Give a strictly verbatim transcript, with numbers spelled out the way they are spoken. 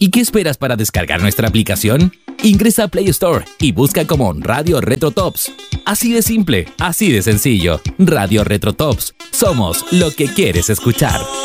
¿Y qué esperas para descargar nuestra aplicación? Ingresa a Play Store y busca como Radio Retro Tops. Así de simple, así de sencillo. Radio Retro Tops. Somos lo que quieres escuchar.